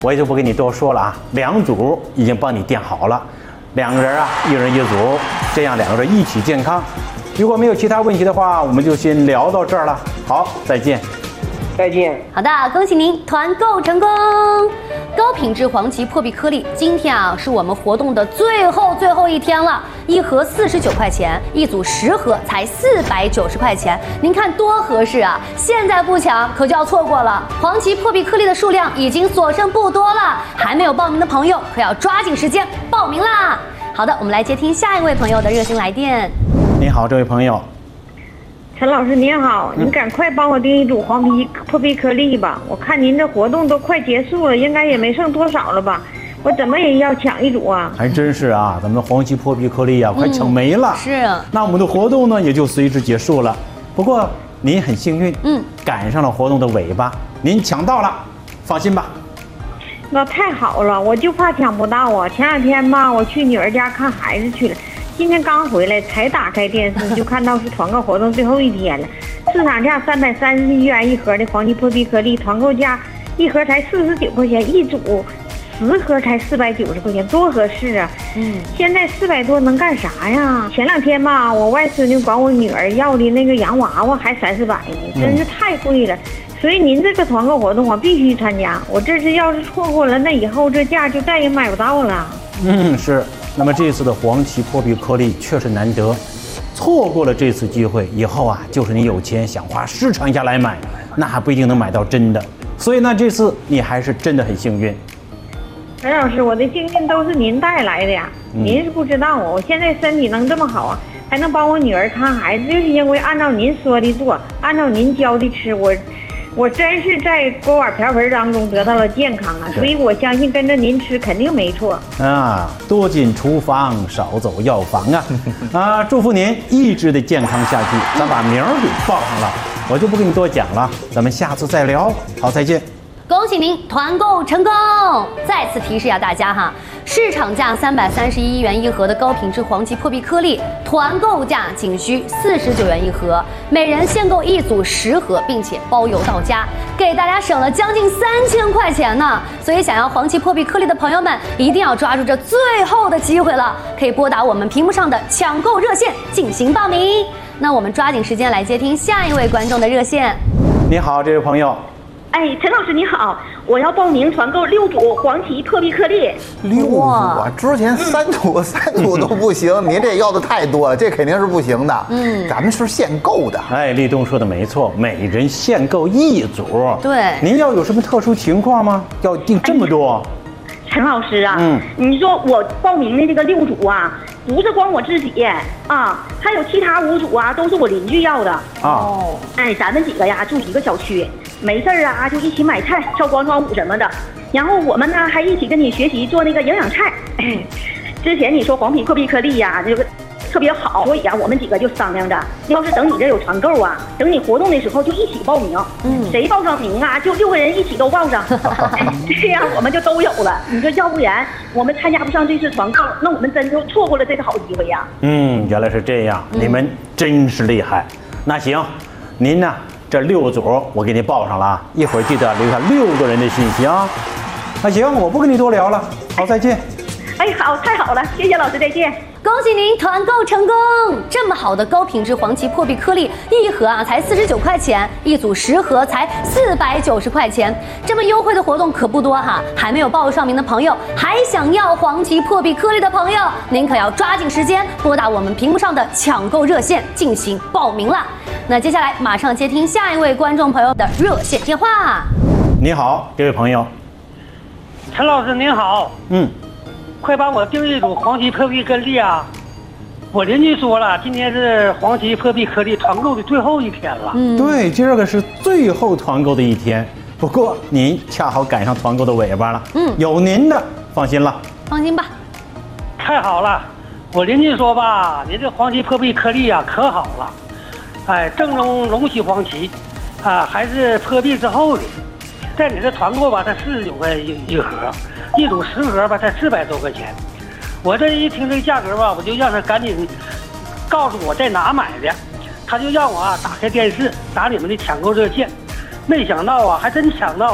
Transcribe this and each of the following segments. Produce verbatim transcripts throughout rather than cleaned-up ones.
我也就不跟你多说了啊，两组已经帮你垫好了，两个人啊，一人一组，这样两个人一起健康。如果没有其他问题的话，我们就先聊到这儿了。好，再见。 再见。 好的，恭喜您团购成功。高品质黄芪破壁颗粒，今天啊是我们活动的最后最后一天了，一盒四十九块钱，一组十盒才四百九十块钱，您看多合适啊！现在不抢可就要错过了。黄芪破壁颗粒的数量已经所剩不多了，还没有报名的朋友可要抓紧时间报名啦！好的，我们来接听下一位朋友的热心来电。 你好，这位朋友。 陈老师您好，你赶快帮我订一组黄皮破壁颗粒吧，我看您这活动都快结束了，应该也没剩多少了吧，我怎么也要抢一组啊。 还真是啊，咱们的黄芪破壁颗粒啊、嗯、快抢没了。 是， 那我们的活动呢也就随之结束了。不过您很幸运，嗯，赶上了活动的尾巴，您抢到了，放心吧。 那太好了，我就怕抢不到啊。前两天吧，我去女儿家看孩子去了，今天刚回来，才打开电视就看到是团购活动最后一天了。市场价三百三十一元一盒的黄芪破壁颗粒，团购价一盒才四十九块钱一组，十盒才四百九十块钱，多合适啊！嗯，现在四百多能干啥呀？前两天吧，我外孙女管我女儿要的那个洋娃娃还三四百呢，真是太贵了。所以您这个团购活动我必须参加，我这次要是错过了，那以后这价就再也买不到了。 嗯，是。那么这次的黄芪破壁颗粒确实难得，错过了这次机会，以后啊，就是你有钱想花市场价来买，那还不一定能买到真的。所以呢，这次你还是真的很幸运。 陈老师，我的幸运都是您带来的呀，嗯、您是不知道我，我现在身体能这么好啊，还能帮我女儿看孩子，就是因为按照您说的做，按照您教的吃，我。我真是在锅碗瓢盆当中得到了健康啊，所以我相信跟着您吃肯定没错啊！多进厨房，少走药房啊！啊，祝福您一直的健康下去，咱把名儿给报上了，我就不跟你多讲了，咱们下次再聊。好，再见。 恭喜您团购成功！再次提示一下大家哈，市场价三百三十一元一盒的高品质黄芪破壁颗粒，团购价仅需四十九元一盒，每人限购一组十盒，并且包邮到家，给大家省了将近三千块钱呢。所以想要黄芪破壁颗粒的朋友们，一定要抓住这最后的机会了，可以拨打我们屏幕上的抢购热线进行报名。那我们抓紧时间来接听下一位观众的热线。 你好，这位朋友。 哎，陈老师你好，我要报名团购六组黄芪破壁颗粒。 六组啊，之前三组三组都不行，您这要的太多了，这肯定是不行的。嗯，咱们是限购的。 哎，立冬说的没错，每人限购一组。 对， 您要有什么特殊情况吗？要订这么多？ 陈老师啊，嗯，你说我报名的这个六组啊，不是光我自己啊，还有其他五组啊，都是我邻居要的。哦，哎，咱们几个呀住一个小区。没事儿啊，就一起买菜、跳广场舞什么的。然后我们呢还一起跟你学习做那个营养菜。哎、之前你说黄芪破壁颗粒呀、啊，这个特别好，所以啊，我们几个就商量着，要是等你这有团购啊，等你活动的时候就一起报名。嗯，谁报上名啊，就六个人一起都报上，哎、这样我们就都有了。你说要不然我们参加不上这次团购，那我们真就错过了这个好机会呀。 嗯，原来是这样，你们真是厉害。那行，您呢？这六组我给你报上了啊，一会儿记得留下六个人的信息啊。那行，我不跟你多聊了，好，再见。 哎，好，太好了，谢谢老师，再见。 恭喜您团购成功！这么好的高品质黄芪破壁颗粒，一盒啊才四十九块钱，一组十盒才四百九十块钱，这么优惠的活动可不多哈。还没有报上名的朋友，还想要黄芪破壁颗粒的朋友，您可要抓紧时间拨打我们屏幕上的抢购热线进行报名了。那接下来马上接听下一位观众朋友的热线电话。 你好，这位朋友。 陈老师您好。 嗯。 快帮我订一组黄芪破壁颗粒啊！我邻居说了，今天是黄芪破壁颗粒团购的最后一天了。 嗯，对，今儿个是最后团购的一天。不过您恰好赶上团购的尾巴了。嗯，有您的，放心了。 放心吧。 太好了，我邻居说吧，您这黄芪破壁颗粒啊可好了，哎，正宗龙须黄芪，啊，还是破壁之后的。在你这团购吧，才四十九块一一盒。一组十盒吧，才四百多块钱。我这一听这个价格吧，我就让他赶紧告诉我在哪买的。他就让我啊打开电视，打你们的抢购热线。没想到啊，还真抢到了。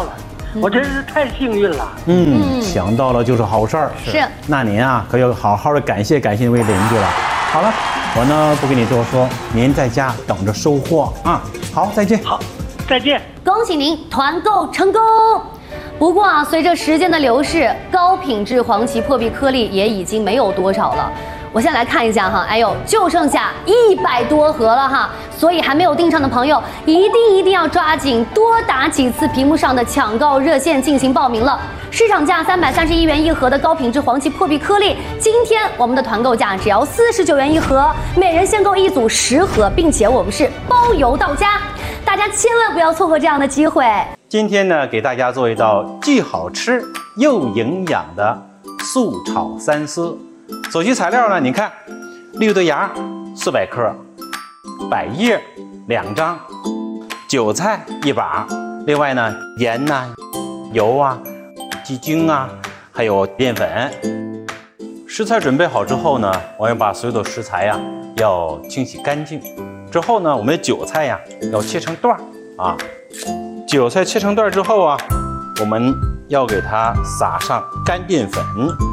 我真是太幸运了。 嗯，想到了就是好事儿。 是， 那您啊可要好好的感谢感谢那位邻居了。好了，我呢不跟你多说，您在家等着收获啊。好，再见。 好，再见。 恭喜您团购成功。不过啊，随着时间的流逝，高品质黄芪破壁颗粒也已经没有多少了。我先来看一下哈，哎呦，就剩下一百多盒了哈，所以还没有订上的朋友，一定一定要抓紧多打几次屏幕上的抢购热线进行报名了。市场价三百三十一元一盒的高品质黄芪破壁颗粒，今天我们的团购价只要四十九元一盒，每人限购一组十盒，并且我们是包邮到家，大家千万不要错过这样的机会。 今天呢，给大家做一道既好吃又营养的素炒三丝。所需材料呢，你看，绿豆芽四百克，百叶两张，韭菜一把，另外呢，盐呐、啊、油啊、鸡精啊，还有淀粉。食材准备好之后呢，我要把所有的食材呀要清洗干净。之后呢，我们的韭菜呀要切成段啊。韭菜切成段之后啊，我们要给它撒上干淀粉。